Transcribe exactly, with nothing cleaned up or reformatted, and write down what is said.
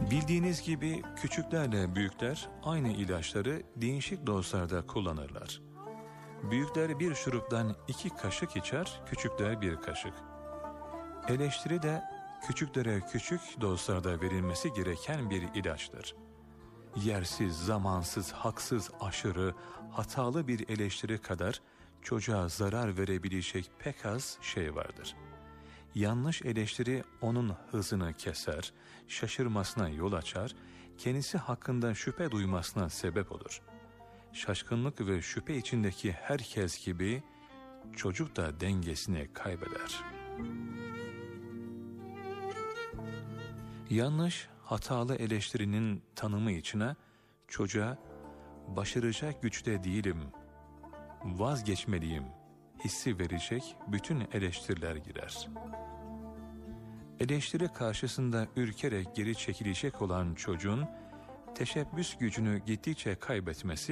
Bildiğiniz gibi küçüklerle büyükler aynı ilaçları değişik dozlarda kullanırlar. Büyükler bir şuruptan iki kaşık içer, küçükler bir kaşık. Eleştiri de küçüklere küçük dozlarda verilmesi gereken bir ilaçtır. Yersiz, zamansız, haksız, aşırı, hatalı bir eleştiri kadar çocuğa zarar verebilecek pek az şey vardır. Yanlış eleştiri onun hızını keser, şaşırmasına yol açar, kendisi hakkında şüphe duymasına sebep olur. Şaşkınlık ve şüphe içindeki herkes gibi çocuk da dengesini kaybeder. Yanlış, hatalı eleştirinin tanımı içine çocuğa başaracak güçte değilim, vazgeçmeliyim hissi verecek bütün eleştiriler girer. Eleştiri karşısında ürkerek geri çekilecek olan çocuğun teşebbüs gücünü gittikçe kaybetmesi